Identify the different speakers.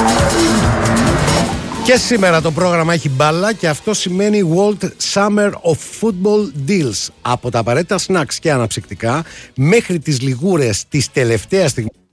Speaker 1: Και σήμερα το πρόγραμμα έχει μπάλα και αυτό σημαίνει World Summer of Football Deals. Από τα απαραίτητα snacks και αναψυκτικά μέχρι τις λιγούρες της τελευταίας στιγμής